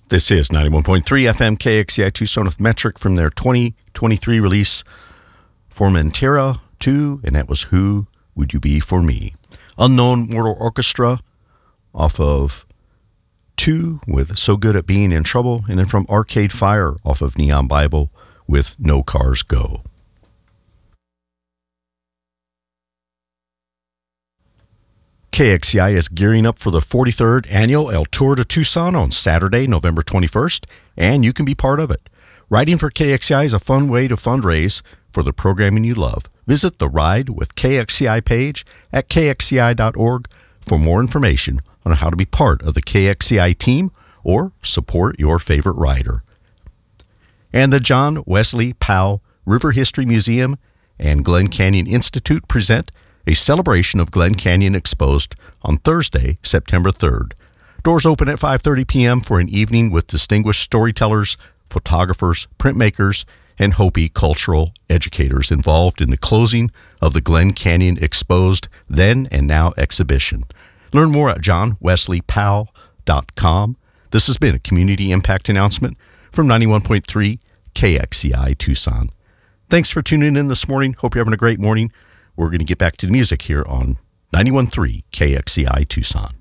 This is 91.3 FM KXCI Tucson with Metric from their 2023 release, Formentera 2, and that was Who Would You Be For Me? Unknown Mortal Orchestra off of 2 with So Good at Being in Trouble, and then from Arcade Fire off of Neon Bible with No Cars Go. KXCI is gearing up for the 43rd annual El Tour de Tucson on Saturday, November 21st, and you can be part of it. Writing for KXCI is a fun way to fundraise for the programming you love. Visit the Ride with KXCI page at kxci.org for more information on how to be part of the KXCI team or support your favorite rider. And the John Wesley Powell River History Museum and Glen Canyon Institute present a celebration of Glen Canyon Exposed on Thursday, September 3rd. Doors open at 5:30 p.m. for an evening with distinguished storytellers, photographers, printmakers, and Hopi cultural educators involved in the closing of the Glen Canyon Exposed Then and Now exhibition. Learn more at johnwesleypowell.com. This has been a community impact announcement from 91.3 KXCI Tucson. Thanks for tuning in this morning. Hope you're having a great morning. We're going to get back to the music here on 91.3 KXCI Tucson.